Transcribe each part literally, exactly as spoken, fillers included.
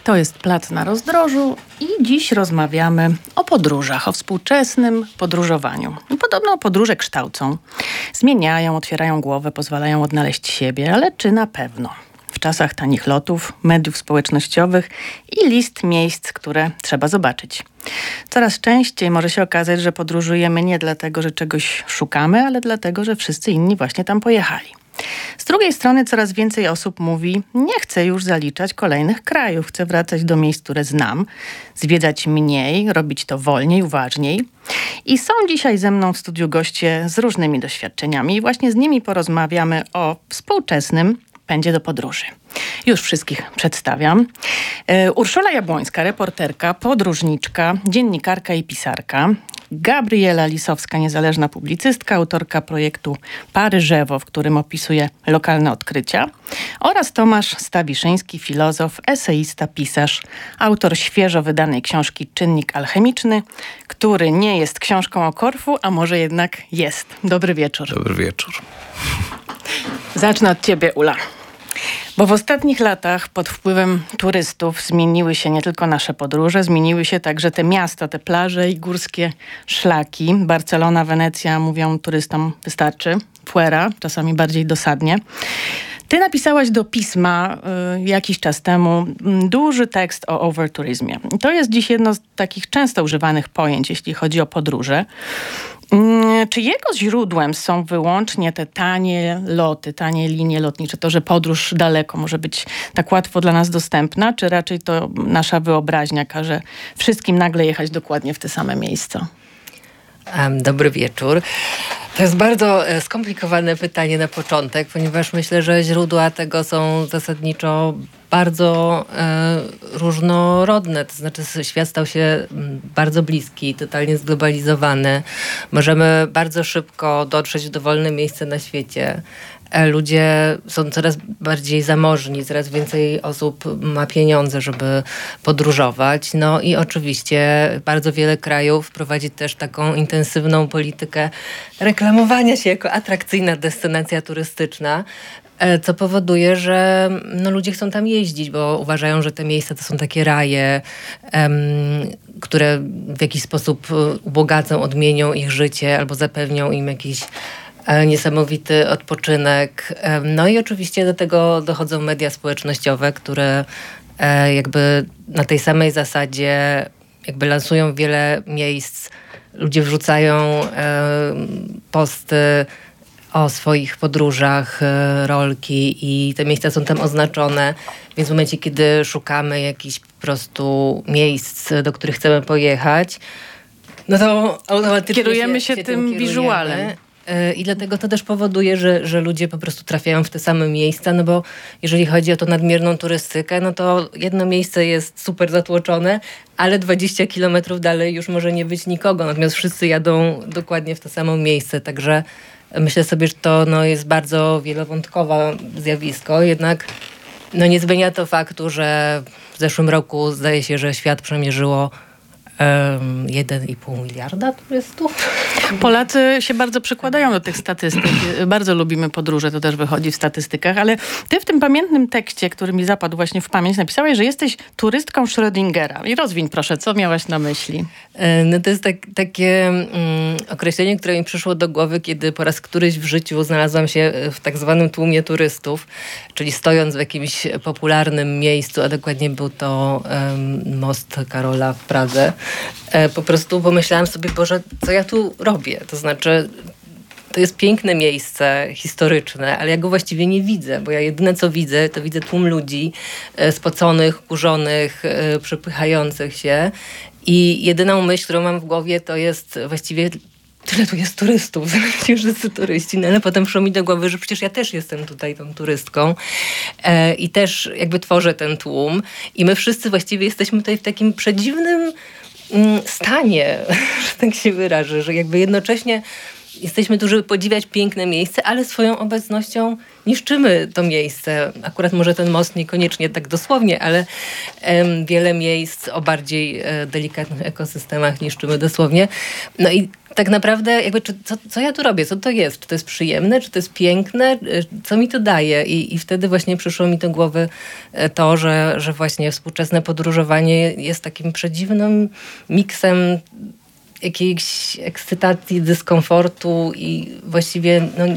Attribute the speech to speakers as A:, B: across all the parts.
A: To jest Plac na Rozdrożu i dziś rozmawiamy o podróżach, o współczesnym podróżowaniu. Podobno podróże kształcą, zmieniają, otwierają głowę, pozwalają odnaleźć siebie, ale czy na pewno? W czasach tanich lotów, mediów społecznościowych i list miejsc, które trzeba zobaczyć. Coraz częściej może się okazać, że podróżujemy nie dlatego, że czegoś szukamy, ale dlatego, że wszyscy inni właśnie tam pojechali. Z drugiej strony coraz więcej osób mówi, nie chcę już zaliczać kolejnych krajów, chcę wracać do miejsc, które znam, zwiedzać mniej, robić to wolniej, uważniej. I są dzisiaj ze mną w studiu goście z różnymi doświadczeniami i właśnie z nimi porozmawiamy o współczesnym pędzie do podróży. Już wszystkich przedstawiam. Urszula Jabłońska, reporterka, podróżniczka, dziennikarka i pisarka. Gabriela Lisowska, niezależna publicystka, autorka projektu Paryżewo, w którym opisuje lokalne odkrycia. Oraz Tomasz Stawiszyński, filozof, eseista, pisarz, autor świeżo wydanej książki Czynnik alchemiczny, który nie jest książką o Korfu, a może jednak jest. Dobry wieczór.
B: Dobry wieczór.
A: Zacznę od ciebie, Ula. Bo w ostatnich latach pod wpływem turystów zmieniły się nie tylko nasze podróże, zmieniły się także te miasta, te plaże i górskie szlaki. Barcelona, Wenecja, mówią turystom, wystarczy. Fuera, czasami bardziej dosadnie. Ty napisałaś do pisma y, jakiś czas temu y, duży tekst o overturyzmie. To jest dziś jedno z takich często używanych pojęć, jeśli chodzi o podróże. Y, czy jego źródłem są wyłącznie te tanie loty, tanie linie lotnicze, to, że podróż daleko może być tak łatwo dla nas dostępna, czy raczej to nasza wyobraźnia każe wszystkim nagle jechać dokładnie w te same miejsca?
C: Um, dobry wieczór. To jest bardzo skomplikowane pytanie na początek, ponieważ myślę, że źródła tego są zasadniczo bardzo e, różnorodne. To znaczy świat stał się bardzo bliski, totalnie zglobalizowany. Możemy bardzo szybko dotrzeć w dowolne miejsce na świecie. Ludzie są coraz bardziej zamożni, coraz więcej osób ma pieniądze, żeby podróżować. No i oczywiście bardzo wiele krajów prowadzi też taką intensywną politykę reklamowania się jako atrakcyjna destynacja turystyczna, co powoduje, że no, ludzie chcą tam jeździć, bo uważają, że te miejsca to są takie raje, um, które w jakiś sposób ubogacą, odmienią ich życie albo zapewnią im jakiś niesamowity odpoczynek. No i oczywiście do tego dochodzą media społecznościowe, które jakby na tej samej zasadzie jakby lansują wiele miejsc. Ludzie wrzucają posty o swoich podróżach, rolki i te miejsca są tam oznaczone. Więc w momencie, kiedy szukamy jakichś po prostu miejsc, do których chcemy pojechać, no to automatycznie
A: kierujemy się, się tym
C: kierujemy.
A: wizualem.
C: I dlatego to też powoduje, że, że ludzie po prostu trafiają w te same miejsca, no bo jeżeli chodzi o tą nadmierną turystykę, no to jedno miejsce jest super zatłoczone, ale dwadzieścia kilometrów dalej już może nie być nikogo, natomiast wszyscy jadą dokładnie w to samo miejsce, także myślę sobie, że to no, jest bardzo wielowątkowe zjawisko, jednak no, nie zmienia to faktu, że w zeszłym roku zdaje się, że świat przemierzyło Um, jeden i pół miliarda turystów.
A: Polacy się bardzo przykładają do tych statystyk. Bardzo lubimy podróże, to też wychodzi w statystykach, ale ty w tym pamiętnym tekście, który mi zapadł właśnie w pamięć, napisałeś, że jesteś turystką Schrödingera. I rozwiń proszę, co miałaś na myśli?
C: No to jest tak, takie um, określenie, które mi przyszło do głowy, kiedy po raz któryś w życiu znalazłam się w tak zwanym tłumie turystów, czyli stojąc w jakimś popularnym miejscu, a dokładnie był to um, most Karola w Pradze. Po prostu pomyślałam sobie, Boże, co ja tu robię? To znaczy, to jest piękne miejsce historyczne, ale ja go właściwie nie widzę, bo ja jedyne co widzę, to widzę tłum ludzi spoconych, kurzonych, przepychających się i jedyną myśl, którą mam w głowie, to jest właściwie tyle tu jest turystów, że wszyscy turyści, no ale potem przyszło mi do głowy, że przecież ja też jestem tutaj tą turystką e, i też jakby tworzę ten tłum i my wszyscy właściwie jesteśmy tutaj w takim przedziwnym mm, stanie, że tak się wyrażę, że jakby jednocześnie jesteśmy tu, żeby podziwiać piękne miejsce, ale swoją obecnością niszczymy to miejsce. Akurat może ten most niekoniecznie tak dosłownie, ale em, wiele miejsc o bardziej e, delikatnych ekosystemach niszczymy dosłownie. No i tak naprawdę jakby, czy, co, co ja tu robię? Co to jest? Czy to jest przyjemne? Czy to jest piękne? Co mi to daje? I, i wtedy właśnie przyszło mi do głowy to, że, że właśnie współczesne podróżowanie jest takim przedziwnym miksem jakiejś ekscytacji, dyskomfortu i właściwie no,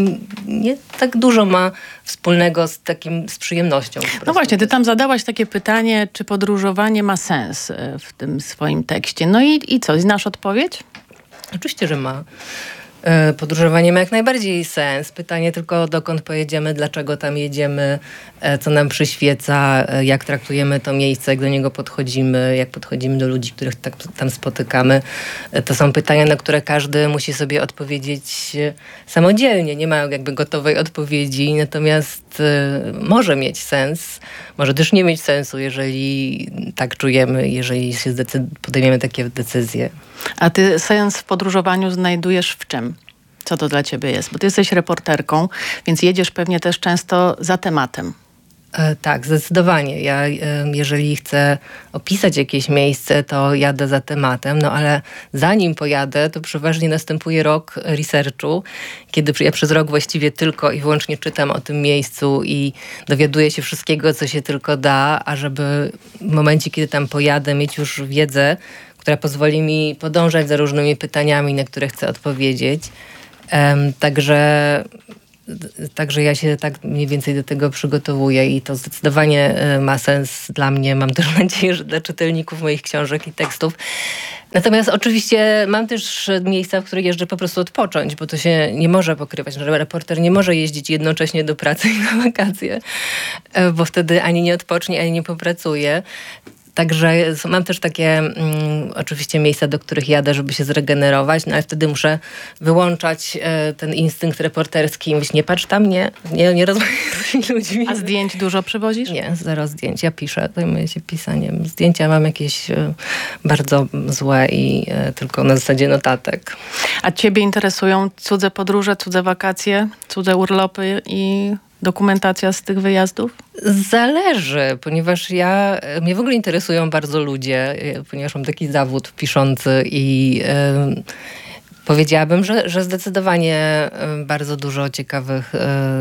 C: nie tak dużo ma wspólnego z takim, z przyjemnością.
A: No właśnie, ty tam zadałaś takie pytanie, czy podróżowanie ma sens w tym swoim tekście. No i, i co, znasz odpowiedź?
C: Oczywiście, że ma. Podróżowanie ma jak najbardziej sens. Pytanie tylko, dokąd pojedziemy, dlaczego tam jedziemy, co nam przyświeca, jak traktujemy to miejsce, jak do niego podchodzimy, jak podchodzimy do ludzi, których tak, tam spotykamy. To są pytania, na które każdy musi sobie odpowiedzieć samodzielnie. Nie ma jakby gotowej odpowiedzi, natomiast może mieć sens, może też nie mieć sensu, jeżeli tak czujemy, jeżeli się zdecyd- podejmiemy takie decyzje.
A: A ty sens w podróżowaniu znajdujesz w czym? Co to dla ciebie jest? Bo ty jesteś reporterką, więc jedziesz pewnie też często za tematem.
C: E, tak, zdecydowanie. Ja e, jeżeli chcę opisać jakieś miejsce, to jadę za tematem, no ale zanim pojadę, to przeważnie następuje rok researchu, kiedy ja przez rok właściwie tylko i wyłącznie czytam o tym miejscu i dowiaduję się wszystkiego, co się tylko da, a żeby w momencie, kiedy tam pojadę, mieć już wiedzę, która pozwoli mi podążać za różnymi pytaniami, na które chcę odpowiedzieć. Um, także, także ja się tak mniej więcej do tego przygotowuję i to zdecydowanie ma sens dla mnie. Mam też nadzieję, że dla czytelników moich książek i tekstów. Natomiast oczywiście mam też miejsca, w których jeżdżę po prostu odpocząć, bo to się nie może pokrywać. Reporter nie może jeździć jednocześnie do pracy i na wakacje, bo wtedy ani nie odpocznie, ani nie popracuje. Także mam też takie mm, oczywiście miejsca, do których jadę, żeby się zregenerować, no ale wtedy muszę wyłączać e, ten instynkt reporterski i mówić, nie patrz tam, nie, nie, nie rozmawiaj z tymi ludźmi.
A: A zdjęć dużo przywozisz?
C: Nie, zero zdjęć. Ja piszę, zajmuję się pisaniem. Zdjęcia mam jakieś e, bardzo złe i e, tylko na zasadzie notatek.
A: A ciebie interesują cudze podróże, cudze wakacje, cudze urlopy i dokumentacja z tych wyjazdów?
C: Zależy, ponieważ ja, mnie w ogóle interesują bardzo ludzie, ponieważ mam taki zawód piszący i yy, powiedziałabym, że, że zdecydowanie bardzo dużo ciekawych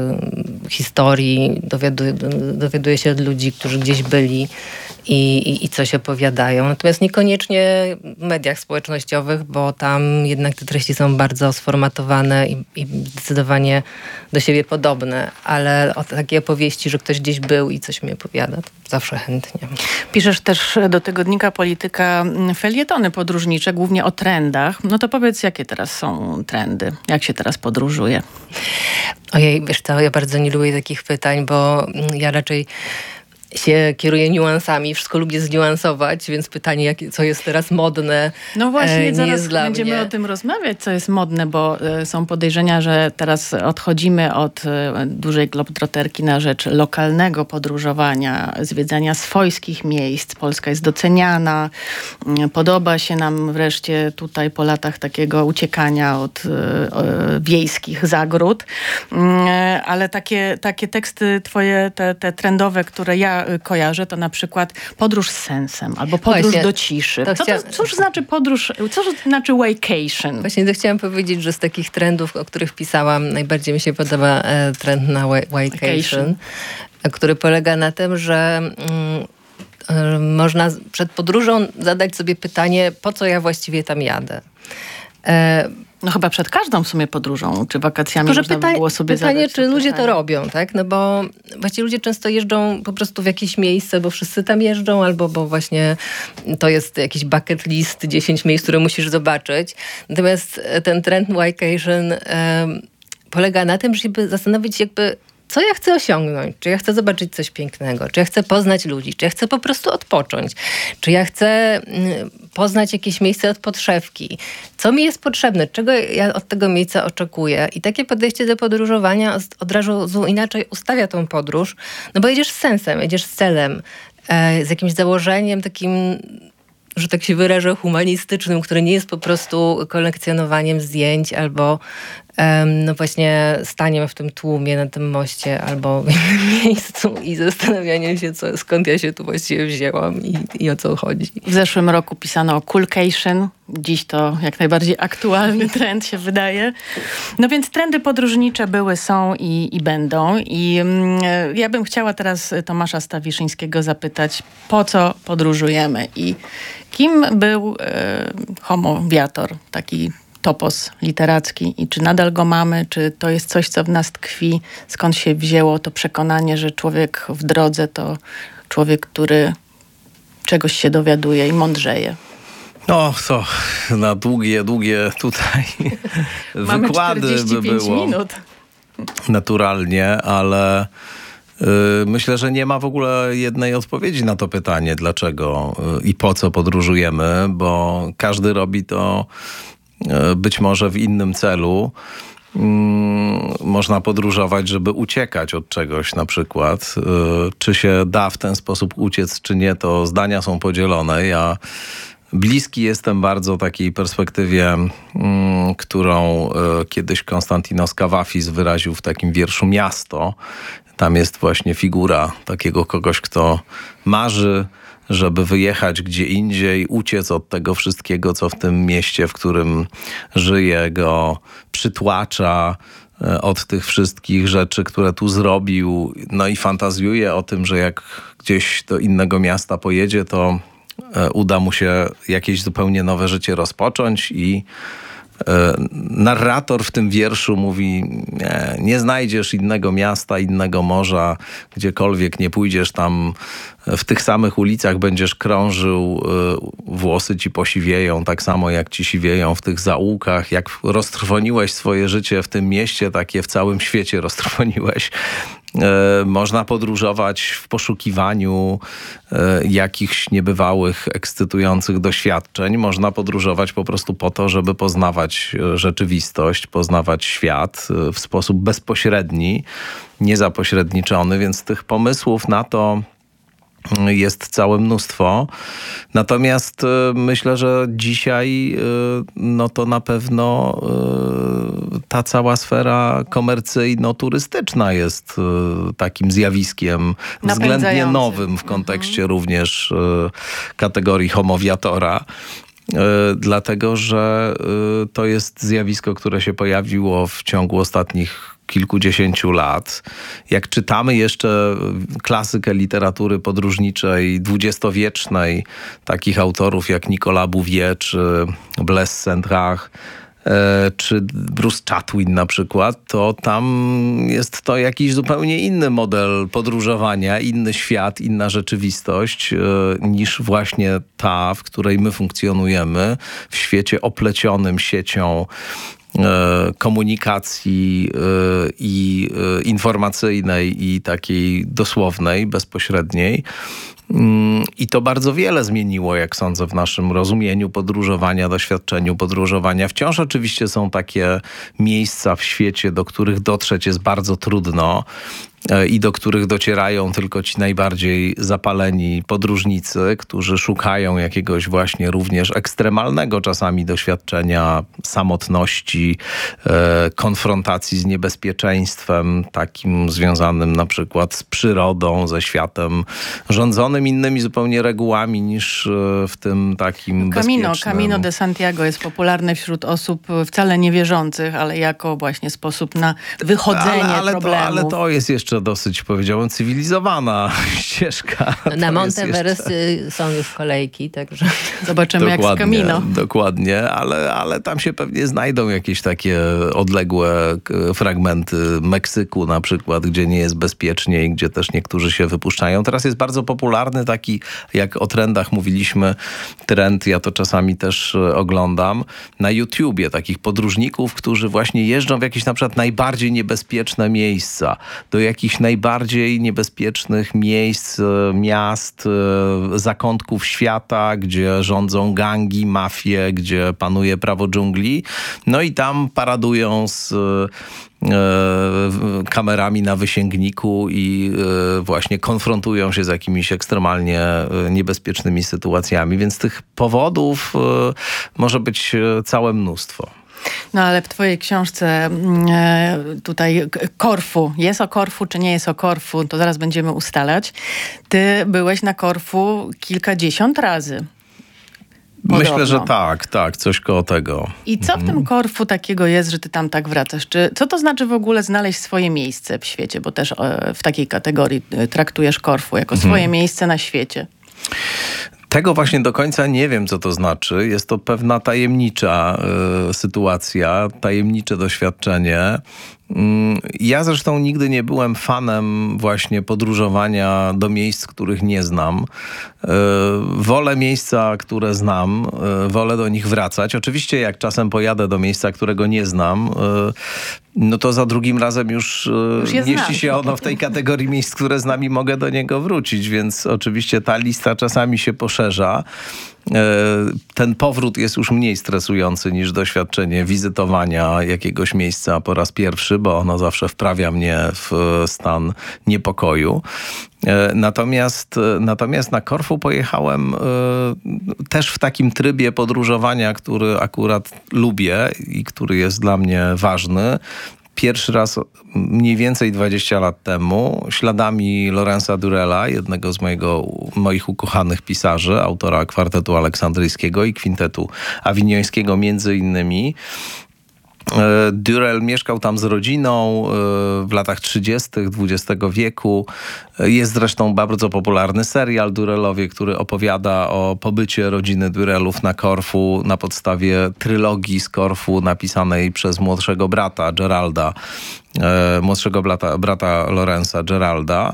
C: yy, historii dowiaduję, dowiaduję się od ludzi, którzy gdzieś byli i, i, i coś opowiadają. Natomiast niekoniecznie w mediach społecznościowych, bo tam jednak te treści są bardzo sformatowane i, i zdecydowanie do siebie podobne. Ale o takie opowieści, że ktoś gdzieś był i coś mi opowiada, to zawsze chętnie.
A: Piszesz też do tygodnika Polityka felietony podróżnicze, głównie o trendach. No to powiedz, jakie teraz są trendy? Jak się teraz podróżuje?
C: Ojej, wiesz co, ja bardzo nie lubię takich pytań, bo ja raczej się kieruję niuansami, wszystko lubię zniuansować, więc pytanie, jak, co jest teraz modne,
A: no właśnie,
C: nie
A: zaraz
C: jest dla
A: będziemy
C: mnie.
A: o tym rozmawiać, co jest modne, bo y, są podejrzenia, że teraz odchodzimy od y, dużej globetrotterki na rzecz lokalnego podróżowania, zwiedzania swojskich miejsc. Polska jest doceniana, y, podoba się nam wreszcie tutaj po latach takiego uciekania od y, y, wiejskich zagród, y, ale takie, takie teksty twoje, te, te trendowe, które ja kojarzę, to na przykład podróż z sensem albo podróż Właśnie, do ciszy.
C: To
A: co
C: chcia...
A: to, cóż znaczy podróż, co to znaczy vacation?
C: Właśnie to chciałam powiedzieć, że z takich trendów, o których pisałam, najbardziej mi się podoba e, trend na vacation, który polega na tym, że mm, e, można przed podróżą zadać sobie pytanie, po co ja właściwie tam jadę. E,
A: No chyba przed każdą w sumie podróżą, czy wakacjami
C: Tylko,
A: można
C: pytanie,
A: by było sobie
C: pytanie,
A: zadać
C: czy
A: to
C: ludzie
A: pytanie.
C: to robią, tak? No bo właściwie ludzie często jeżdżą po prostu w jakieś miejsce, bo wszyscy tam jeżdżą, albo bo właśnie to jest jakiś bucket list, dziesięć miejsc, które musisz zobaczyć. Natomiast ten trend vacation um, polega na tym, żeby zastanowić się jakby, co ja chcę osiągnąć? Czy ja chcę zobaczyć coś pięknego? Czy ja chcę poznać ludzi? Czy ja chcę po prostu odpocząć? Czy ja chcę poznać jakieś miejsce od podszewki? Co mi jest potrzebne? Czego ja od tego miejsca oczekuję? I takie podejście do podróżowania od razu inaczej ustawia tą podróż, no bo jedziesz z sensem, jedziesz z celem, z jakimś założeniem takim że tak się wyrażę, humanistycznym, który nie jest po prostu kolekcjonowaniem zdjęć albo um, no właśnie staniem w tym tłumie na tym moście albo w innym miejscu i zastanawianiem się, co, skąd ja się tu właściwie wzięłam i, i o co chodzi.
A: W zeszłym roku pisano o coolcation. Dziś to jak najbardziej aktualny trend się wydaje. No więc trendy podróżnicze były, są i, i będą. I mm, ja bym chciała teraz Tomasza Stawiszyńskiego zapytać, po co podróżujemy i kim był e, homo viator, taki topos literacki i czy nadal go mamy, czy to jest coś, co w nas tkwi, skąd się wzięło to przekonanie, że człowiek w drodze to człowiek, który czegoś się dowiaduje i mądrzeje.
B: No, to na długie, długie tutaj
A: Mamy
B: wykłady
A: czterdzieści pięć
B: by było
A: minut.
B: Naturalnie, ale y, myślę, że nie ma w ogóle jednej odpowiedzi na to pytanie, dlaczego y, i po co podróżujemy, bo każdy robi to y, być może w innym celu. Można podróżować, żeby uciekać od czegoś na przykład. Czy się da w ten sposób uciec, czy nie, to zdania są podzielone. Ja bliski jestem bardzo takiej perspektywie, którą kiedyś Konstantinos Kavafis wyraził w takim wierszu Miasto. Tam jest właśnie figura takiego kogoś, kto marzy, żeby wyjechać gdzie indziej, uciec od tego wszystkiego, co w tym mieście, w którym żyje, go przytłacza, od tych wszystkich rzeczy, które tu zrobił. No i fantazjuje o tym, że jak gdzieś do innego miasta pojedzie, to uda mu się jakieś zupełnie nowe życie rozpocząć i narrator w tym wierszu mówi, nie, nie znajdziesz innego miasta, innego morza, gdziekolwiek nie pójdziesz, tam w tych samych ulicach będziesz krążył, włosy ci posiwieją, tak samo jak ci siwieją w tych zaułkach. Jak roztrwoniłeś swoje życie w tym mieście, takie w całym świecie roztrwoniłeś. Można podróżować w poszukiwaniu jakichś niebywałych, ekscytujących doświadczeń. Można podróżować po prostu po to, żeby poznawać rzeczywistość, poznawać świat w sposób bezpośredni, niezapośredniczony, więc tych pomysłów na to jest całe mnóstwo. Natomiast myślę, że dzisiaj no to na pewno ta cała sfera komercyjno-turystyczna jest takim zjawiskiem względnie nowym w kontekście mhm. również kategorii homowiatora. Dlatego, że to jest zjawisko, które się pojawiło w ciągu ostatnich kilkudziesięciu lat. Jak czytamy jeszcze klasykę literatury podróżniczej dwudziestowiecznej, takich autorów jak Nicolas Bouvier czy Blaise Cendrars, czy Bruce Chatwin na przykład, to tam jest to jakiś zupełnie inny model podróżowania, inny świat, inna rzeczywistość niż właśnie ta, w której my funkcjonujemy, w świecie oplecionym siecią komunikacji i informacyjnej i takiej dosłownej, bezpośredniej. I to bardzo wiele zmieniło, jak sądzę, w naszym rozumieniu podróżowania, doświadczeniu podróżowania. Wciąż oczywiście są takie miejsca w świecie, do których dotrzeć jest bardzo trudno i do których docierają tylko ci najbardziej zapaleni podróżnicy, którzy szukają jakiegoś właśnie również ekstremalnego czasami doświadczenia samotności, e, konfrontacji z niebezpieczeństwem, takim związanym na przykład z przyrodą, ze światem rządzonym innymi zupełnie regułami niż w tym takim
A: Camino,
B: bezpiecznym.
A: Camino de Santiago jest popularne wśród osób wcale niewierzących, ale jako właśnie sposób na wychodzenie
B: ale, ale
A: problemów.
B: To, ale to jest jeszcze dosyć, powiedziałem, cywilizowana ścieżka.
C: Na Monteverest jeszcze... są już kolejki, także...
A: Zobaczymy jak z Camino.
B: Dokładnie, ale, ale tam się pewnie znajdą jakieś takie odległe fragmenty Meksyku na przykład, gdzie nie jest bezpiecznie i gdzie też niektórzy się wypuszczają. Teraz jest bardzo popularny taki, jak o trendach mówiliśmy, trend, ja to czasami też oglądam, na YouTubie takich podróżników, którzy właśnie jeżdżą w jakieś na przykład najbardziej niebezpieczne miejsca, do jakichś najbardziej niebezpiecznych miejsc, miast, zakątków świata, gdzie rządzą gangi, mafie, gdzie panuje prawo dżungli. No i tam paradują z kamerami na wysięgniku i właśnie konfrontują się z jakimiś ekstremalnie niebezpiecznymi sytuacjami. Więc tych powodów może być całe mnóstwo.
A: No ale w twojej książce e, tutaj Korfu, jest o Korfu czy nie jest o Korfu, to zaraz będziemy ustalać. Ty byłeś na Korfu kilkadziesiąt razy. Podobno.
B: Myślę, że tak, tak, coś koło tego.
A: I co w tym Korfu takiego jest, że ty tam tak wracasz? Czy, co to znaczy w ogóle znaleźć swoje miejsce w świecie? Bo też e, w takiej kategorii traktujesz Korfu jako swoje mhm. miejsce na świecie.
B: Tego właśnie do końca nie wiem, co to znaczy. Jest to pewna tajemnicza y, sytuacja, tajemnicze doświadczenie. Y, ja zresztą nigdy nie byłem fanem właśnie podróżowania do miejsc, których nie znam. Y, wolę miejsca, które znam, y, wolę do nich wracać. Oczywiście jak czasem pojadę do miejsca, którego nie znam, y, no to za drugim razem już, już mieści znam. się ono w tej kategorii miejsc, które znam i mogę do niego wrócić, więc oczywiście ta lista czasami się poszerza. Ten powrót jest już mniej stresujący niż doświadczenie wizytowania jakiegoś miejsca po raz pierwszy, bo ono zawsze wprawia mnie w stan niepokoju. Natomiast, natomiast na Korfu pojechałem też w takim trybie podróżowania, który akurat lubię i który jest dla mnie ważny. Pierwszy raz mniej więcej dwadzieścia lat temu śladami Lorenza Durella, jednego z mojego, moich ukochanych pisarzy, autora Kwartetu Aleksandryjskiego i Kwintetu Awiniońskiego między innymi. Durell mieszkał tam z rodziną w latach trzydziestych dwudziestego wieku. Jest zresztą bardzo popularny serial Durellowie, który opowiada o pobycie rodziny Durellów na Korfu na podstawie trylogii z Korfu napisanej przez młodszego brata Geralda, młodszego brata, brata Lorenza, Geralda.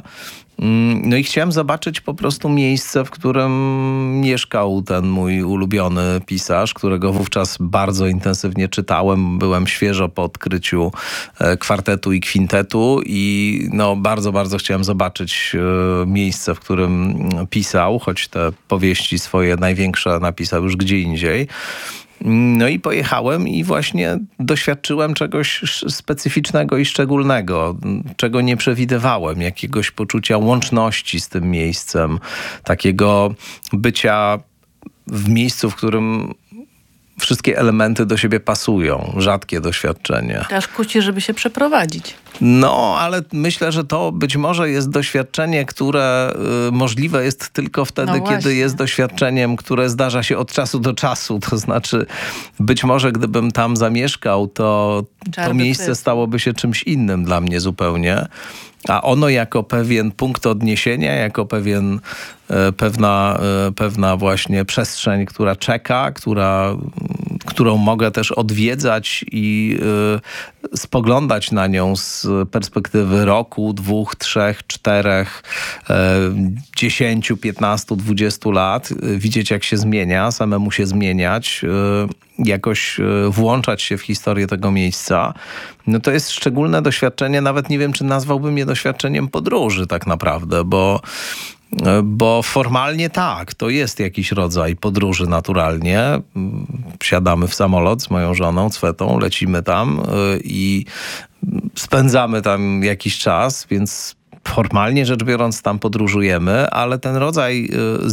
B: No i chciałem zobaczyć po prostu miejsce, w którym mieszkał ten mój ulubiony pisarz, którego wówczas bardzo intensywnie czytałem. Byłem świeżo po odkryciu Kwartetu i Kwintetu i no bardzo, bardzo chciałem zobaczyć miejsce, w którym pisał, choć te powieści swoje największe napisał już gdzie indziej. No i pojechałem i właśnie doświadczyłem czegoś specyficznego i szczególnego, czego nie przewidywałem, jakiegoś poczucia łączności z tym miejscem, takiego bycia w miejscu, w którym wszystkie elementy do siebie pasują. Rzadkie doświadczenie.
A: Aż kusi, żeby się przeprowadzić.
B: No, ale myślę, że to być może jest doświadczenie, które y, możliwe jest tylko wtedy, no kiedy jest doświadczeniem, które zdarza się od czasu do czasu. To znaczy, być może gdybym tam zamieszkał, to to miejsce stałoby się czymś innym dla mnie zupełnie. A ono jako pewien punkt odniesienia, jako pewien, e, pewna, e, pewna właśnie przestrzeń, która czeka, która, którą mogę też odwiedzać i e, spoglądać na nią z perspektywy roku, dwóch, trzech, czterech, e, dziesięciu, piętnastu, dwudziestu lat. E, widzieć jak się zmienia, samemu się zmieniać, e, jakoś włączać się w historię tego miejsca, no to jest szczególne doświadczenie. Nawet nie wiem, czy nazwałbym je doświadczeniem podróży tak naprawdę, bo, bo formalnie tak, to jest jakiś rodzaj podróży naturalnie. Siadamy w samolot z moją żoną, Cwetą, lecimy tam i spędzamy tam jakiś czas, więc formalnie rzecz biorąc tam podróżujemy, ale ten rodzaj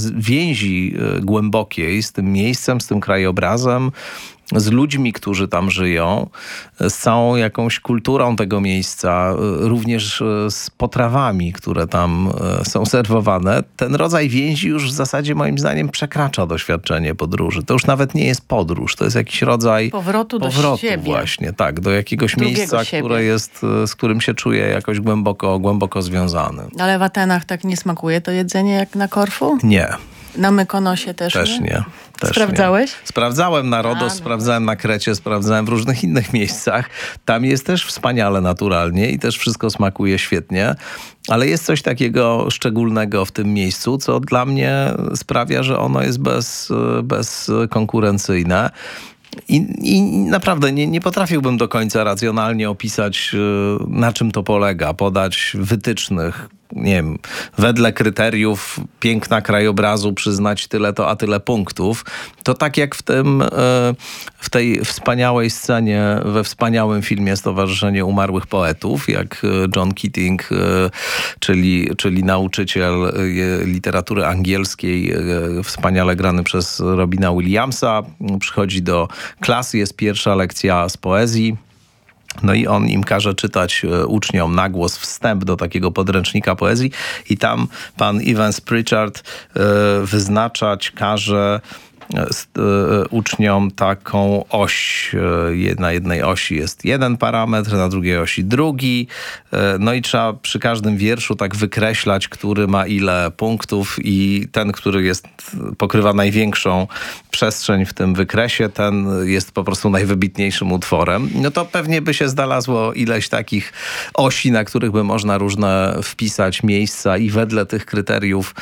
B: więzi głębokiej z tym miejscem, z tym krajobrazem, z ludźmi, którzy tam żyją, z całą jakąś kulturą tego miejsca, również z potrawami, które tam są serwowane. Ten rodzaj więzi już w zasadzie moim zdaniem przekracza doświadczenie podróży. To już nawet nie jest podróż, to jest jakiś rodzaj
A: powrotu,
B: powrotu
A: do siebie.
B: Właśnie, tak, do jakiegoś Drugiego miejsca, siebie. które jest, z którym się czuję jakoś głęboko, głęboko związany.
A: Ale w Atenach tak nie smakuje to jedzenie jak na Korfu?
B: Nie.
A: Na Mykonosie też,
B: też nie? nie. Też
A: Sprawdzałeś?
B: Nie. Sprawdzałem na Rodos, A, no. sprawdzałem na Krecie, sprawdzałem w różnych innych miejscach. Tam jest też wspaniale naturalnie i też wszystko smakuje świetnie. Ale jest coś takiego szczególnego w tym miejscu, co dla mnie sprawia, że ono jest bez, bezkonkurencyjne. I, I naprawdę nie, nie potrafiłbym do końca racjonalnie opisać, na czym to polega, podać wytycznych. nie wiem, wedle kryteriów piękna krajobrazu przyznać tyle to, a tyle punktów, to tak jak w tym, w tej wspaniałej scenie, we wspaniałym filmie Stowarzyszenie Umarłych Poetów, jak John Keating, czyli, czyli nauczyciel literatury angielskiej, wspaniale grany przez Robina Williamsa, przychodzi do klasy, jest pierwsza lekcja z poezji. No i on im każe czytać uczniom na głos wstęp do takiego podręcznika poezji i tam pan Evans Pritchard wyznaczać każe uczniom taką oś. Na jednej osi jest jeden parametr, na drugiej osi drugi. No i trzeba przy każdym wierszu tak wykreślać, który ma ile punktów i ten, który jest, pokrywa największą przestrzeń w tym wykresie, ten jest po prostu najwybitniejszym utworem. No to pewnie by się znalazło ileś takich osi, na których by można różne wpisać miejsca i wedle tych kryteriów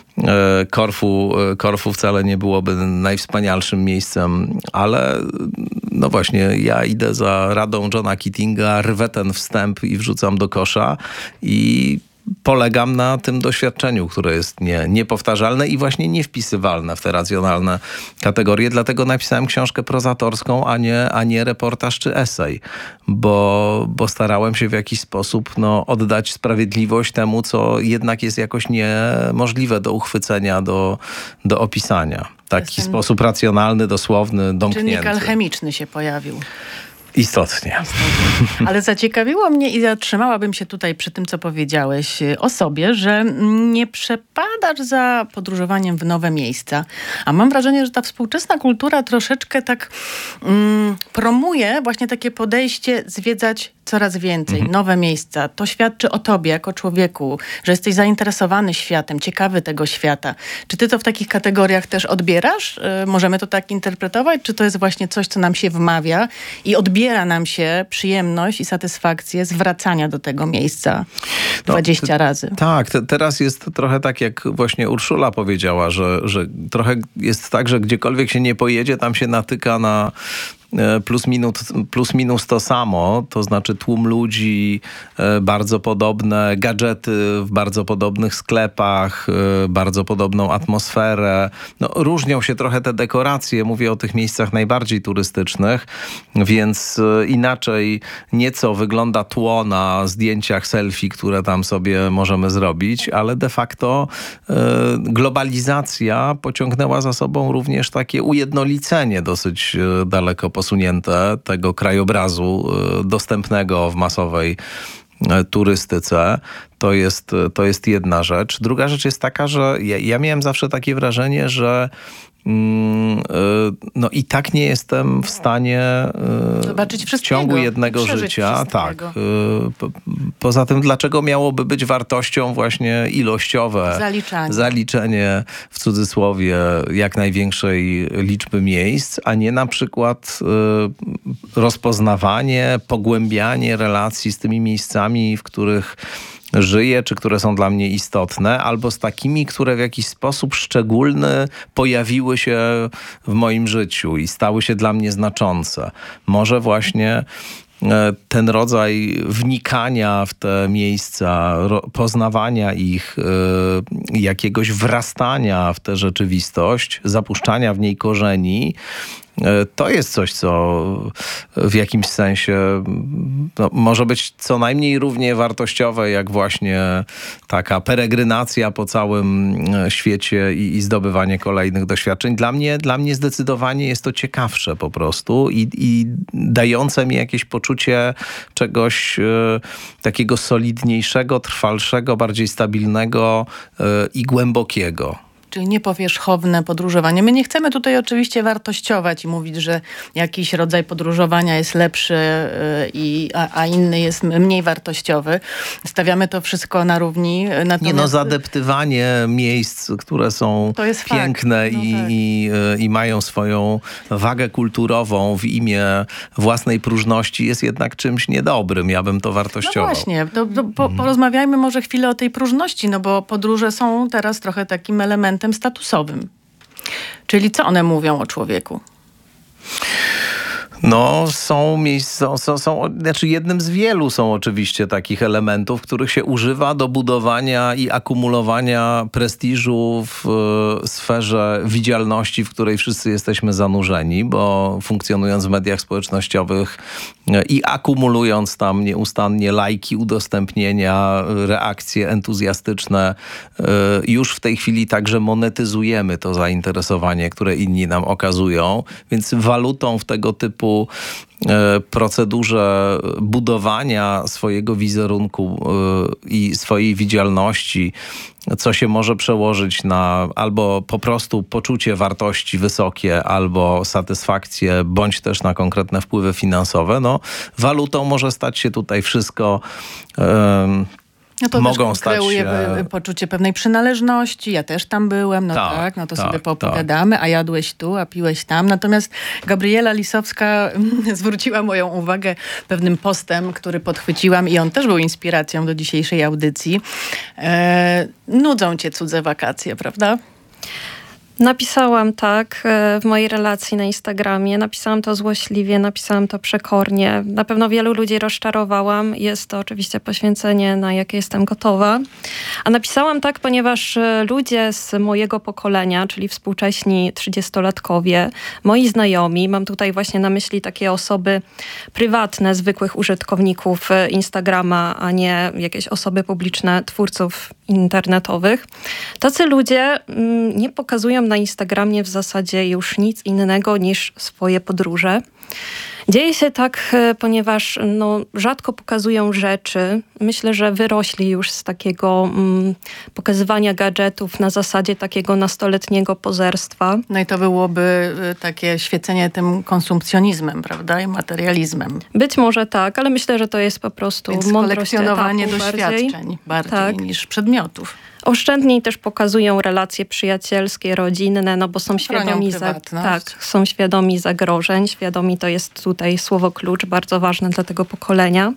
B: Korfu, Korfu wcale nie byłoby najwspanialszym miejscem, ale no właśnie, ja idę za radą Johna Keatinga, rwę ten wstęp i wrzucam do kosza i polegam na tym doświadczeniu, które jest nie, niepowtarzalne i właśnie niewpisywalne w te racjonalne kategorie. Dlatego napisałem książkę prozatorską, a nie, a nie reportaż czy esej, bo, bo starałem się w jakiś sposób no, oddać sprawiedliwość temu, co jednak jest jakoś niemożliwe do uchwycenia, do, do opisania. Taki
A: Ten
B: sposób racjonalny, dosłowny, domknięty.
A: Czynnik alchemiczny się pojawił.
B: Istotnie.
A: Istotnie. Ale zaciekawiło mnie i zatrzymałabym się tutaj przy tym, co powiedziałeś o sobie, że nie przepadasz za podróżowaniem w nowe miejsca. A mam wrażenie, że ta współczesna kultura troszeczkę tak mm, promuje właśnie takie podejście zwiedzać coraz więcej, mhm. nowe miejsca. To świadczy o tobie jako człowieku, że jesteś zainteresowany światem, ciekawy tego świata. Czy ty to w takich kategoriach też odbierasz? Yy, możemy to tak interpretować? Czy to jest właśnie coś, co nam się wmawia i odbiera nam się przyjemność i satysfakcję z wracania do tego miejsca dwadzieścia
B: no, te,
A: razy?
B: Tak, te, teraz jest trochę tak, jak właśnie Urszula powiedziała, że, że trochę jest tak, że gdziekolwiek się nie pojedzie, tam się natyka na plus minus, plus minus to samo, to znaczy tłum ludzi, bardzo podobne gadżety w bardzo podobnych sklepach, bardzo podobną atmosferę. No, różnią się trochę te dekoracje, mówię o tych miejscach najbardziej turystycznych, więc inaczej nieco wygląda tło na zdjęciach selfie, które tam sobie możemy zrobić, ale de facto globalizacja pociągnęła za sobą również takie ujednolicenie dosyć daleko posunięte tego krajobrazu dostępnego w masowej turystyce. To jest, to jest jedna rzecz. Druga rzecz jest taka, że ja, ja miałem zawsze takie wrażenie, że no i tak nie jestem w stanie
A: zobaczyć
B: w ciągu jednego życia. Tak. Po, poza tym, dlaczego miałoby być wartością właśnie ilościowe
A: zaliczanie.
B: zaliczenie w cudzysłowie jak największej liczby miejsc, a nie na przykład rozpoznawanie, pogłębianie relacji z tymi miejscami, w których żyję, czy które są dla mnie istotne, albo z takimi, które w jakiś sposób szczególny pojawiły się w moim życiu i stały się dla mnie znaczące. Może właśnie ten rodzaj wnikania w te miejsca, poznawania ich, jakiegoś wrastania w tę rzeczywistość, zapuszczania w niej korzeni, to jest coś, co w jakimś sensie no, może być co najmniej równie wartościowe, jak właśnie taka peregrynacja po całym świecie i, i zdobywanie kolejnych doświadczeń. Dla mnie, dla mnie zdecydowanie jest to ciekawsze po prostu i, i dające mi jakieś poczucie czegoś e, takiego solidniejszego, trwalszego, bardziej stabilnego e, i głębokiego.
A: Czyli niepowierzchowne podróżowanie. My nie chcemy tutaj oczywiście wartościować i mówić, że jakiś rodzaj podróżowania jest lepszy, i, a, a inny jest mniej wartościowy. Stawiamy to wszystko na równi. Natomiast...
B: Nie no, zadeptywanie miejsc, które są piękne no i, tak. i, i mają swoją wagę kulturową w imię własnej próżności jest jednak czymś niedobrym. Ja bym to wartościował.
A: No właśnie. To, to po, porozmawiajmy może chwilę o tej próżności, no bo podróże są teraz trochę takim elementem statusowym. Czyli co one mówią o człowieku?
B: No, są miejsca, są, są, znaczy jednym z wielu są oczywiście takich elementów, których się używa do budowania i akumulowania prestiżu w e, sferze widzialności, w której wszyscy jesteśmy zanurzeni, bo funkcjonując w mediach społecznościowych e, i akumulując tam nieustannie lajki, udostępnienia, reakcje entuzjastyczne, e, już w tej chwili także monetyzujemy to zainteresowanie, które inni nam okazują, więc walutą w tego typu procedurze budowania swojego wizerunku i swojej widzialności, co się może przełożyć na albo po prostu poczucie wartości wysokie, albo satysfakcję, bądź też na konkretne wpływy finansowe, no walutą może stać się tutaj wszystko. Um,
A: No to
B: mogą
A: też
B: stać
A: kreuje
B: się...
A: poczucie pewnej przynależności. Ja też tam byłem, no tak,
B: tak
A: no to
B: tak,
A: sobie poopowiadamy, tak. A jadłeś tu, a piłeś tam. Natomiast Gabriela Lisowska zwróciła moją uwagę pewnym postem, który podchwyciłam i on też był inspiracją do dzisiejszej audycji. E, nudzą cię cudze wakacje, prawda?
D: Napisałam tak w mojej relacji na Instagramie. Napisałam to złośliwie, napisałam to przekornie. Na pewno wielu ludzi rozczarowałam. Jest to oczywiście poświęcenie, na jakie jestem gotowa. A napisałam tak, ponieważ ludzie z mojego pokolenia, czyli współcześni trzydziestolatkowie, moi znajomi, mam tutaj właśnie na myśli takie osoby prywatne, zwykłych użytkowników Instagrama, a nie jakieś osoby publiczne, twórców internetowych. Tacy ludzie mm, nie pokazują na Instagramie w zasadzie już nic innego niż swoje podróże. Dzieje się tak, ponieważ no, rzadko pokazują rzeczy. Myślę, że wyrośli już z takiego mm, pokazywania gadżetów na zasadzie takiego nastoletniego pozerstwa.
A: No i to byłoby takie świecenie tym konsumpcjonizmem, prawda? I materializmem.
D: Być może tak, ale myślę, że to jest po prostu
A: Więc
D: mądrość
A: kolekcjonowanie
D: etapu
A: doświadczeń
D: bardziej,
A: bardziej
D: tak.
A: niż przedmiotów.
D: Oszczędniej też pokazują relacje przyjacielskie, rodzinne, no bo są świadomi, za, tak, są świadomi zagrożeń. Świadomi to jest tutaj słowo klucz, bardzo ważne dla tego pokolenia.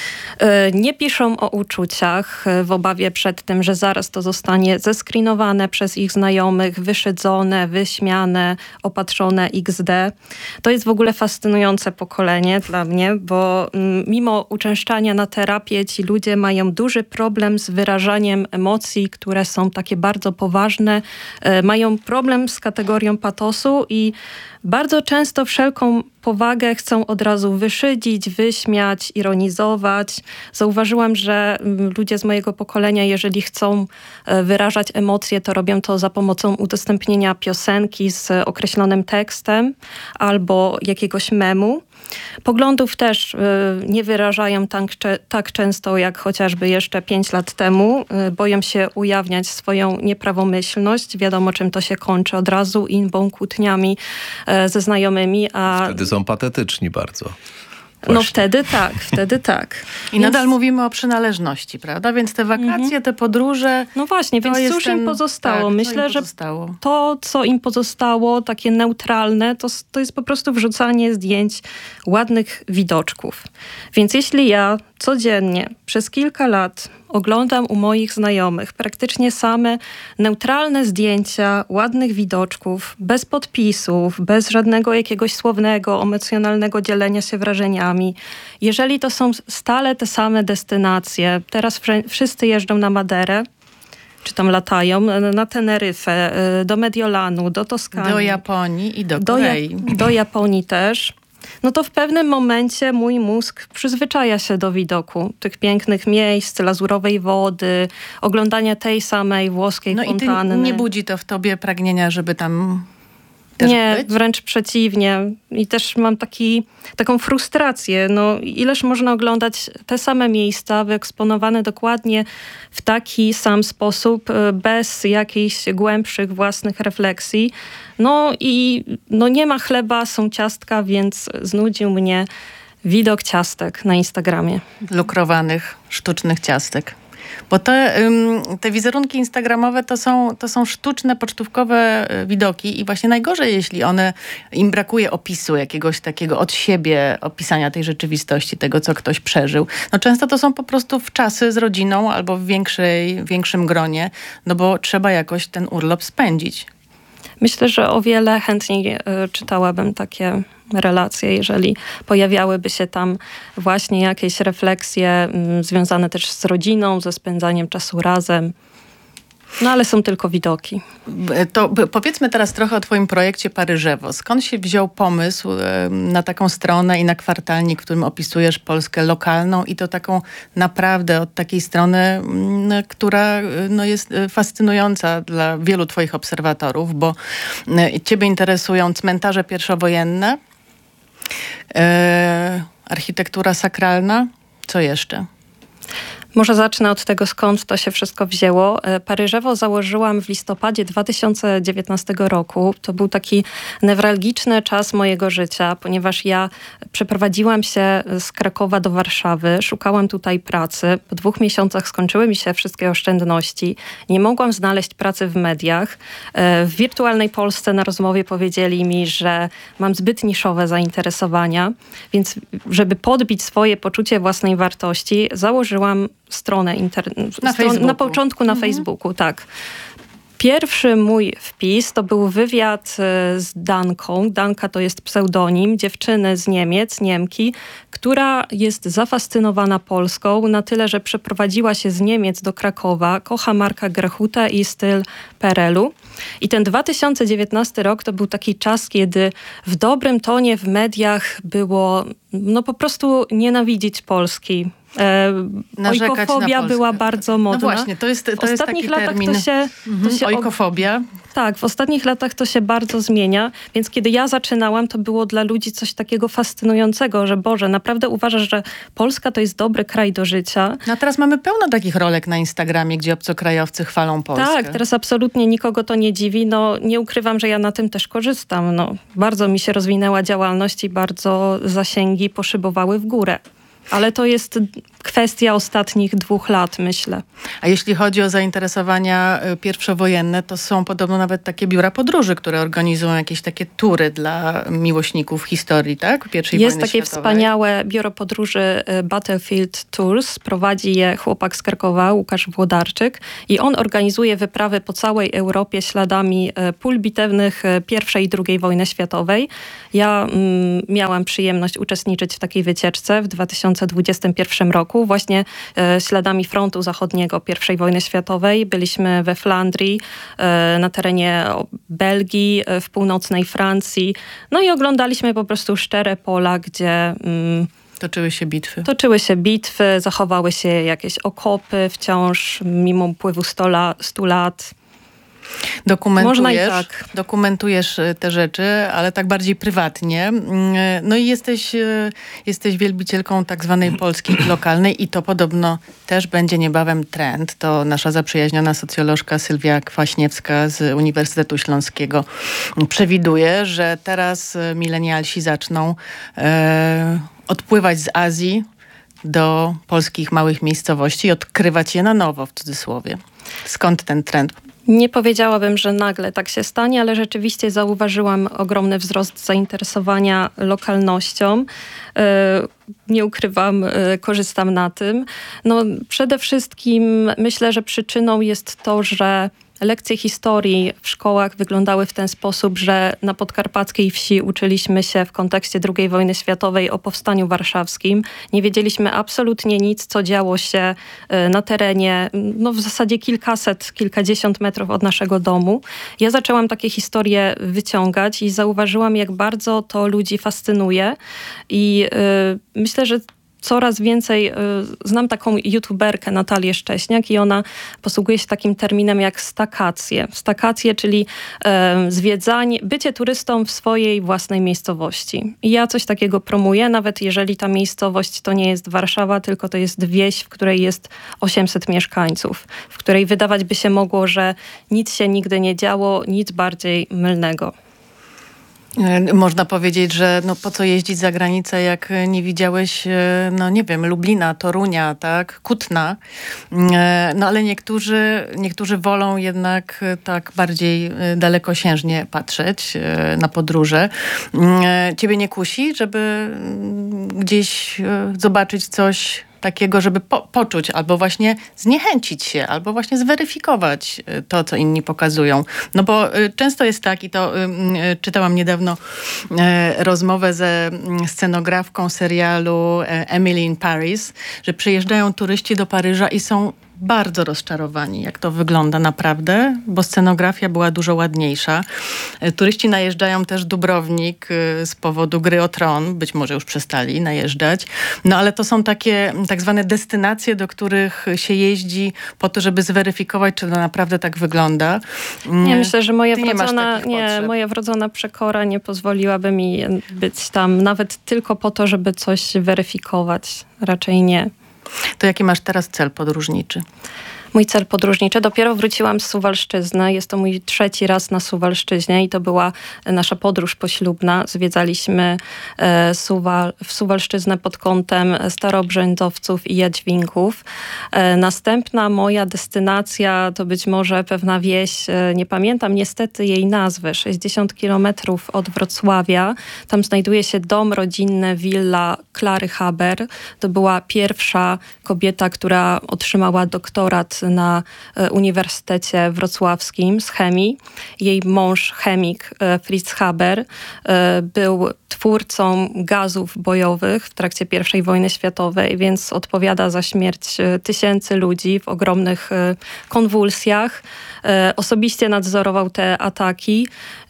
D: Nie piszą o uczuciach w obawie przed tym, że zaraz to zostanie zeskrinowane przez ich znajomych, wyszydzone, wyśmiane, opatrzone iks de. To jest w ogóle fascynujące pokolenie dla mnie, bo mimo uczęszczania na terapię ci ludzie mają duży problem z wyrażaniem emocji, które są takie bardzo poważne. Mają problem z kategorią patosu i bardzo często wszelką powagę chcą od razu wyszydzić, wyśmiać, ironizować. Zauważyłam, że ludzie z mojego pokolenia, jeżeli chcą wyrażać emocje, to robią to za pomocą udostępnienia piosenki z określonym tekstem albo jakiegoś memu. Poglądów też y, nie wyrażają tak, tak często jak chociażby jeszcze pięć lat temu. Y, boją się ujawniać swoją nieprawomyślność. Wiadomo, czym to się kończy od razu, inbą, kłótniami y, ze znajomymi. A...
B: Wtedy są patetyczni bardzo.
D: Właśnie. No wtedy tak, wtedy tak.
A: I więc... nadal mówimy o przynależności, prawda? Więc te wakacje, mm-hmm. te podróże...
D: No właśnie, więc cóż ten... im pozostało?
A: Tak,
D: Myślę,
A: im pozostało?
D: że to, co im pozostało, takie neutralne, to, to jest po prostu wrzucanie zdjęć ładnych widoczków. Więc jeśli ja codziennie przez kilka lat oglądam u moich znajomych praktycznie same neutralne zdjęcia ładnych widoczków, bez podpisów, bez żadnego jakiegoś słownego, emocjonalnego dzielenia się wrażeniami. Jeżeli to są stale te same destynacje, teraz wszyscy jeżdżą na Maderę, czy tam latają, na Teneryfę, do Mediolanu, do Toskanii.
A: Do Japonii i do
D: do
A: Korei.
D: Ja- do Japonii też. No to w pewnym momencie mój mózg przyzwyczaja się do widoku tych pięknych miejsc, lazurowej wody, oglądania tej samej włoskiej
A: no
D: fontanny.
A: No i ty nie budzi to w tobie pragnienia, żeby tam też
D: nie,
A: być?
D: wręcz przeciwnie. I też mam taki, taką frustrację. No, ileż można oglądać te same miejsca wyeksponowane dokładnie w taki sam sposób, bez jakichś głębszych własnych refleksji. No i no nie ma chleba, są ciastka, więc znudził mnie widok ciastek na Instagramie.
A: Lukrowanych, sztucznych ciastek. Bo te, te wizerunki instagramowe to są, to są sztuczne, pocztówkowe widoki i właśnie najgorzej, jeśli one, im brakuje opisu jakiegoś takiego od siebie, opisania tej rzeczywistości, tego, co ktoś przeżył. No często to są po prostu wczasy z rodziną albo w większej, większym gronie, no bo trzeba jakoś ten urlop spędzić.
D: Myślę, że o wiele chętniej czytałabym takie relacje, jeżeli pojawiałyby się tam właśnie jakieś refleksje związane też z rodziną, ze spędzaniem czasu razem. No ale są tylko widoki.
A: To powiedzmy teraz trochę o twoim projekcie Paryżewo. Skąd się wziął pomysł na taką stronę i na kwartalnik, w którym opisujesz Polskę lokalną i to taką naprawdę od takiej strony, która no, jest fascynująca dla wielu twoich obserwatorów, bo ciebie interesują cmentarze pierwszowojenne, e, architektura sakralna. Co jeszcze?
D: Może zacznę od tego, skąd to się wszystko wzięło. Paryżewo założyłam w listopadzie dwa tysiące dziewiętnastego roku. To był taki newralgiczny czas mojego życia, ponieważ ja przeprowadziłam się z Krakowa do Warszawy, szukałam tutaj pracy. Po dwóch miesiącach skończyły mi się wszystkie oszczędności. Nie mogłam znaleźć pracy w mediach. W wirtualnej Polsce na rozmowie powiedzieli mi, że mam zbyt niszowe zainteresowania, więc żeby podbić swoje poczucie własnej wartości, założyłam stronę internetową.
A: Na,
D: stron- na początku na mhm. Facebooku, tak. Pierwszy mój wpis to był wywiad z Danką. Danka to jest pseudonim dziewczyny z Niemiec, Niemki, która jest zafascynowana Polską na tyle, że przeprowadziła się z Niemiec do Krakowa, kocha Marka Grechutę i styl P R L u. I ten dwa tysiące dziewiętnasty rok to był taki czas, kiedy w dobrym tonie w mediach było no po prostu nienawidzić Polski. E, ojkofobia była bardzo modna.
A: No właśnie, to jest, to
D: w
A: jest
D: ostatnich
A: taki
D: latach
A: termin.
D: to się, to się
A: Ojkofobia.
D: Tak, w ostatnich latach to się bardzo zmienia, więc kiedy ja zaczynałam, to było dla ludzi coś takiego fascynującego, że Boże, naprawdę uważasz, że Polska to jest dobry kraj do życia.
A: No a teraz mamy pełno takich rolek na Instagramie, gdzie obcokrajowcy chwalą Polskę.
D: Tak, teraz absolutnie nikogo to nie dziwi. No nie ukrywam, że ja na tym też korzystam. No, bardzo mi się rozwinęła działalność i bardzo zasięgi poszybowały w górę. Ale to jest kwestia ostatnich dwóch lat, myślę.
A: A jeśli chodzi o zainteresowania pierwszowojenne, to są podobno nawet takie biura podróży, które organizują jakieś takie tury dla miłośników historii, tak? Pierwszej
D: Jest
A: wojny
D: takie
A: światowej.
D: wspaniałe biuro podróży Battlefield Tours. Prowadzi je chłopak z Krakowa, Łukasz Włodarczyk. I on organizuje wyprawy po całej Europie śladami pól bitewnych pierwszej i drugiej wojny światowej. Ja mm, miałam przyjemność uczestniczyć w takiej wycieczce w dwa tysiące dwudziestym pierwszym roku. Właśnie e, śladami frontu zachodniego pierwszej wojny światowej. Byliśmy we Flandrii, e, na terenie Belgii, e, w północnej Francji. No i oglądaliśmy po prostu szczere pola, gdzie... Mm,
A: Toczyły się bitwy.
D: Toczyły się bitwy, zachowały się jakieś okopy wciąż, mimo upływu stu lat.
A: Dokumentujesz,
D: Można i tak.
A: dokumentujesz te rzeczy, ale tak bardziej prywatnie. No i jesteś, jesteś wielbicielką tak zwanej Polski lokalnej i to podobno też będzie niebawem trend. To nasza zaprzyjaźniona socjolożka Sylwia Kwaśniewska z Uniwersytetu Śląskiego przewiduje, że teraz milenialsi zaczną e, odpływać z Azji do polskich małych miejscowości i odkrywać je na nowo, w cudzysłowie. Skąd ten trend?
D: Nie powiedziałabym, że nagle tak się stanie, ale rzeczywiście zauważyłam ogromny wzrost zainteresowania lokalnością. Nie ukrywam, korzystam na tym. No, przede wszystkim myślę, że przyczyną jest to, że lekcje historii w szkołach wyglądały w ten sposób, że na podkarpackiej wsi uczyliśmy się w kontekście drugiej wojny światowej o powstaniu warszawskim. Nie wiedzieliśmy absolutnie nic, co działo się na terenie, no w zasadzie kilkaset, kilkadziesiąt metrów od naszego domu. Ja zaczęłam takie historie wyciągać i zauważyłam, jak bardzo to ludzi fascynuje. I yy, myślę, że coraz więcej, y, znam taką youtuberkę Natalię Szcześniak i ona posługuje się takim terminem jak stakacje. Stakacje, czyli y, zwiedzanie, bycie turystą w swojej własnej miejscowości. I ja coś takiego promuję, nawet jeżeli ta miejscowość to nie jest Warszawa, tylko to jest wieś, w której jest osiemset mieszkańców, w której wydawać by się mogło, że nic się nigdy nie działo, nic bardziej mylnego.
A: Można powiedzieć, że no po co jeździć za granicę, jak nie widziałeś, no nie wiem, Lublina, Torunia, tak, Kutna. No ale niektórzy, niektórzy wolą jednak tak bardziej dalekosiężnie patrzeć na podróże. Ciebie nie kusi, żeby gdzieś zobaczyć coś takiego, żeby po, poczuć albo właśnie zniechęcić się, albo właśnie zweryfikować to, co inni pokazują. No bo często jest tak, i to czytałam niedawno rozmowę ze scenografką serialu Emily in Paris, że przyjeżdżają turyści do Paryża i są bardzo rozczarowani, jak to wygląda naprawdę, bo scenografia była dużo ładniejsza. Turyści najeżdżają też Dubrownik z powodu Gry o Tron, być może już przestali najeżdżać, no ale to są takie tak zwane destynacje, do których się jeździ po to, żeby zweryfikować, czy to naprawdę tak wygląda.
D: Nie, myślę, że moja
A: Ty nie
D: wrodzona, nie, moja wrodzona przekora nie pozwoliłaby mi być tam nawet tylko po to, żeby coś weryfikować. Raczej nie.
A: To jaki masz teraz cel podróżniczy?
D: Mój cel podróżniczy. Dopiero wróciłam z Suwalszczyzny. Jest to mój trzeci raz na Suwalszczyźnie i to była nasza podróż poślubna. Zwiedzaliśmy e, Suwal, w Suwalszczyznę pod kątem Starobrzędowców i Jadźwinków. E, następna moja destynacja to być może pewna wieś, e, nie pamiętam niestety jej nazwy, sześćdziesiąt kilometrów od Wrocławia. Tam znajduje się dom rodzinny, willa Klary Haber. To była pierwsza kobieta, która otrzymała doktorat na Uniwersytecie Wrocławskim z chemii. Jej mąż, chemik Fritz Haber, był twórcą gazów bojowych w trakcie pierwszej wojny światowej, więc odpowiada za śmierć tysięcy ludzi w ogromnych konwulsjach. Osobiście nadzorował te ataki.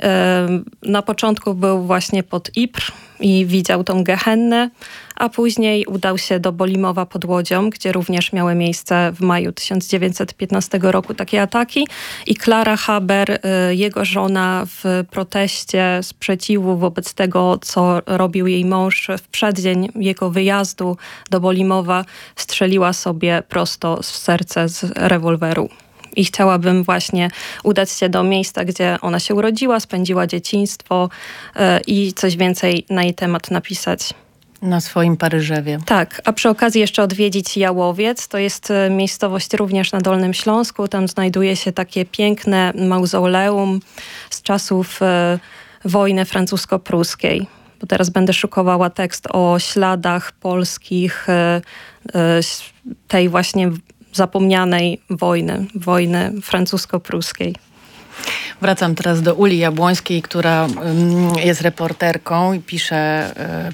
D: Na początku był właśnie pod Ypres i widział tą gehennę, a później udał się do Bolimowa pod Łodzią, gdzie również miały miejsce w maju tysiąc dziewięćset piętnastego roku takie ataki. I Klara Haber, jego żona, w proteście sprzeciwu wobec tego, co robił jej mąż w przeddzień jego wyjazdu do Bolimowa, strzeliła sobie prosto w serce z rewolweru. I chciałabym właśnie udać się do miejsca, gdzie ona się urodziła, spędziła dzieciństwo yy, i coś więcej na jej temat napisać.
A: Na swoim Paryżewie.
D: Tak, a przy okazji jeszcze odwiedzić Jałowiec. To jest miejscowość również na Dolnym Śląsku. Tam znajduje się takie piękne mauzoleum z czasów yy, wojny francusko-pruskiej. Bo teraz będę szukowała tekst o śladach polskich yy, yy, tej właśnie zapomnianej wojny, wojny francusko-pruskiej.
A: Wracam teraz do Uli Jabłońskiej, która jest reporterką i pisze